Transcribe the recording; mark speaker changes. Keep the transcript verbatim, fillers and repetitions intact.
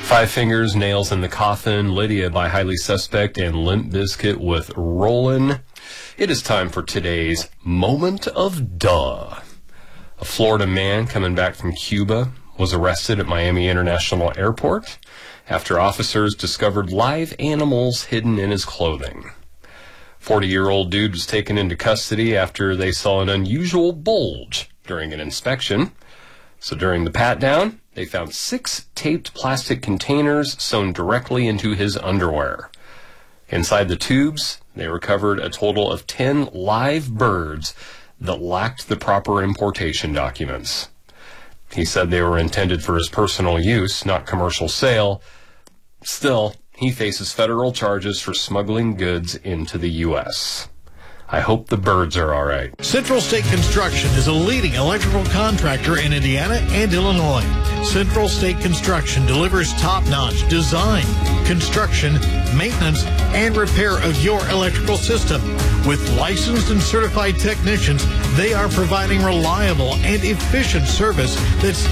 Speaker 1: Five Fingers, Nails in the Coffin, Lydia by Highly Suspect, and Limp Bizkit with Rollin'. It is time for today's Moment of Duh. A Florida man coming back from Cuba was arrested at Miami International Airport after officers discovered live animals hidden in his clothing. forty-year-old dude was taken into custody after they saw an unusual bulge during an inspection. So during the pat-down, they found six taped plastic containers sewn directly into his underwear. Inside the tubes, they recovered a total of ten live birds that lacked the proper importation documents. He said they were intended for his personal use, not commercial sale. Still, he faces federal charges for smuggling goods into the U S I hope the birds are all right.
Speaker 2: Central State Construction is a leading electrical contractor in Indiana and Illinois. Central State Construction delivers top-notch design, construction, maintenance, and repair of your electrical system. With licensed and certified technicians, they are providing reliable and efficient service that's